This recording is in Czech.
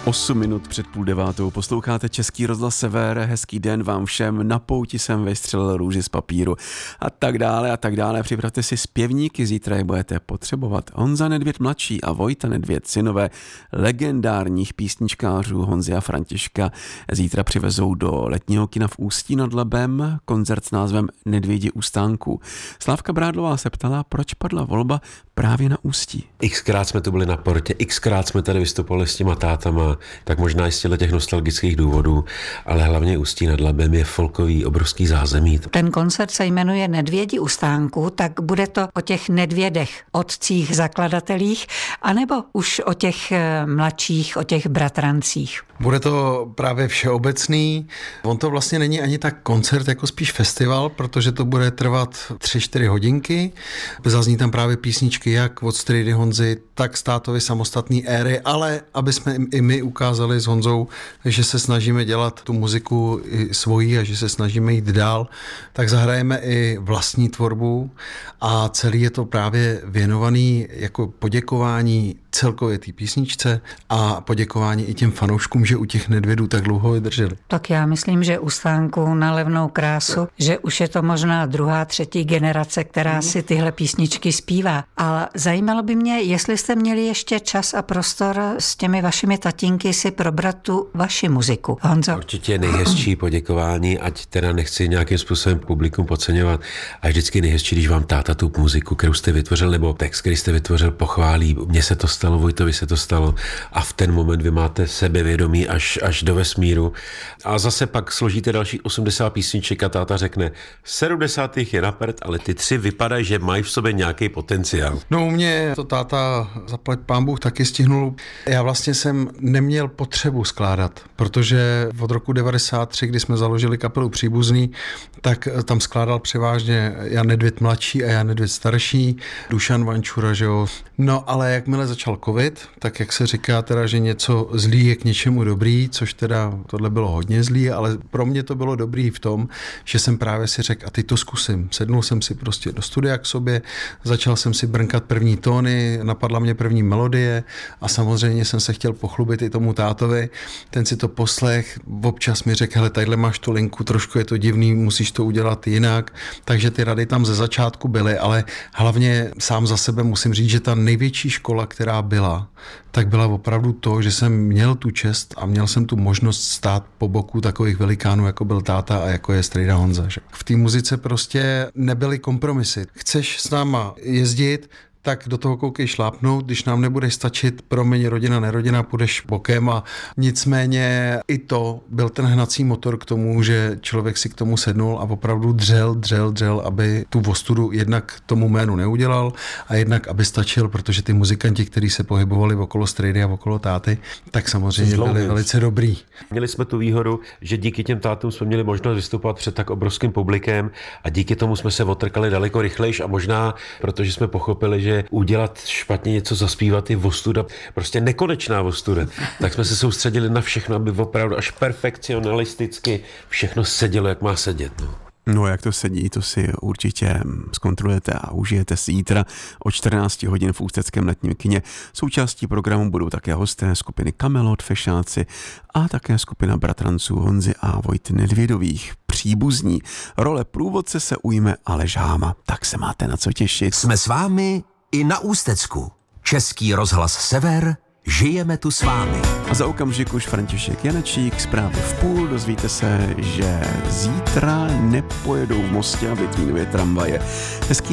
8 minut před 8:30 posloucháte Český rozhlas Sever, hezký den vám všem, na pouti jsem vystřelil růži z papíru a tak dále. Připravte si zpěvníky, zítra je budete potřebovat. Honza Nedvěd mladší a Vojta Nedvěd synové legendárních písničkářů Honzy a Františka zítra přivezou do letního kina v Ústí nad Labem koncert s názvem Nedvědi u stánku. Slávka Brádlová se ptala, proč padla volba právě na Ústí. Xkrát jsme tu byli na Portě, xkrát jsme tady vystupovali s těma tátama, tak možná i z těch nostalgických důvodů, ale hlavně Ústí nad Labem je folkový obrovský zázemí. Ten koncert se jmenuje Nedvědi u stánku, tak bude to o těch nedvědech, otcích, zakladatelích, anebo už o těch mladších, o těch bratrancích? Bude to právě všeobecný. On to vlastně není ani tak koncert, jako spíš festival, protože to bude trvat 3-4 hodinky. Zazní tam právě písničky jak od strejdy Honzy, tak z tátovy samostatné éry, ale aby jsme i my ukázali s Honzou, že se snažíme dělat tu muziku i svojí a že se snažíme jít dál, tak zahrajeme i vlastní tvorbu a celý je to právě věnovaný jako poděkování celkově té písničce a poděkování i těm fanouškům, že u těch nedvědů tak dlouho vydrželi. Tak já myslím, že u stánku na levnou krásu, že už je to možná druhá, třetí generace, která si tyhle písničky zpívá. Ale zajímalo by mě, jestli jste měli ještě čas a prostor s těmi vašimi tatínky si probrat tu vaši muziku. Honzo? Určitě nejhezčí poděkování, ať teda nechci nějakým způsobem publikum podceňovat, a vždycky nejhezčí, když vám táta tu muziku, kterou jste vytvořil, nebo text, který jste vytvořil, pochválí. Mně se to stalo, Vojtovi se to stalo a v ten moment vy máte sebevědomí až do vesmíru. A zase pak složíte další 80 písniček a táta řekne, 70 je na prd, ale ty 3 vypadají, že mají v sobě nějaký potenciál. No u mě to táta, zaplať pán Bůh, taky stihnul. Já vlastně jsem neměl potřebu skládat, protože od roku 93, kdy jsme založili kapelu Příbuzný, tak tam skládal převážně Jan Nedvěd mladší a Jan Nedvěd starší, Dušan Vančura, že jo. No ale jakmile začal covid, tak jak se říká teda, že něco zlý je k něčemu dobrý, což teda tohle bylo hodně zlý, ale pro mě to bylo dobrý v tom, že jsem právě si řekl, a teď to zkusím. Sednul jsem si prostě do studia k sobě, začal jsem si brnkat první tóny, napadla mě první melodie a samozřejmě jsem se chtěl pochlubit i tomu tátovi. Ten si to poslech, občas mi řekl, hele, tadyhle máš tu linku, trošku je to divný, musíš to udělat jinak, takže ty rady tam ze začátku byly, ale hlavně sám za sebe musím říct, že ta největší škola, která byla, tak byla opravdu to, že jsem měl tu čest a měl jsem tu možnost stát po boku takových velikánů, jako byl táta a jako je strejda Honza. Že? V té muzice prostě nebyly kompromisy. Chceš s náma jezdit, tak do toho koukej šlápnout, když nám nebude stačit, promiň, rodina, nerodina, půjdeš bokem a nicméně i to byl ten hnací motor k tomu, že člověk si k tomu sednul a opravdu dřel, aby tu ostudu jednak tomu jménu neudělal a jednak aby stačil, protože ty muzikanti, kteří se pohybovali okolo strejdy a okolo táty, tak samozřejmě byli velice dobrý. Měli jsme tu výhodu, že díky těm tátům jsme měli možnost vystupovat před tak obrovským publikem a díky tomu jsme se otrkali daleko rychlejš a možná, protože jsme pochopili, že udělat špatně něco, zaspívat je ostuda, prostě nekonečná ostuda. Tak jsme se soustředili na všechno, aby opravdu až perfekcionalisticky všechno sedělo, jak má sedět. No jak to sedí, to si určitě zkontrolujete a užijete si zítra o 14 hodin v Ústeckém letním kině. Součástí programu budou také hosté skupiny Kamelot, Fešáci a také skupina bratranců Honzy a Vojty Nedvědových, Příbuzní. Role průvodce se ujme Aleš Háma, tak se máte na co těšit. Jsme s vámi i na Ústecku. Český rozhlas Sever, žijeme tu s vámi. A za okamžik už František Janečík, zprávy v půl, dozvíte se, že zítra nepojedou v Mostě a Litvínové tramvaje. Hezký